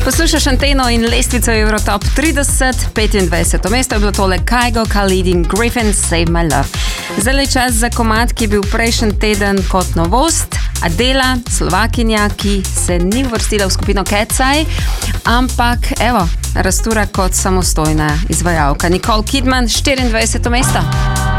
Poslušaš Anteno in lestvico Eurotop 30, 25. mesto je bilo tole Kygo, Khalid in Griffin, Save My Love. Zdaj je čas za komad, ki je bil prejšnji teden kot novost. Adela, Slovakinja, ki se ni uvrstila v skupino Cat's-Eye, ampak evo, raztura kot samostojna izvajalka. Nicole Kidman, 24. mesto.